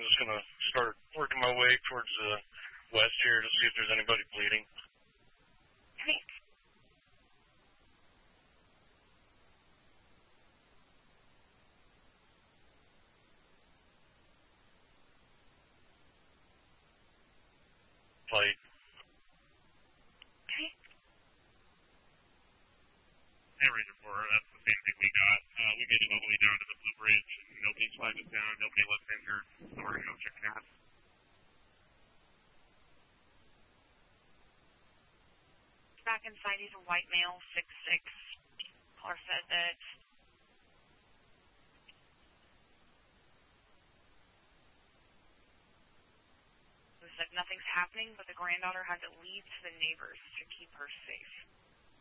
I'm just going to start working my way towards the west here to see if there's anybody bleeding. Okay. Light. Okay. Hey, Ranger 4, that's the same thing we got. We made it all the way down to the Blue Bridge. Nobody slid us down. Nobody left injured. So we're going to go check it out. Back inside, he's a white male, 6'6". Caller said that nothing's happening, but the granddaughter had to leave to the neighbors to keep her safe.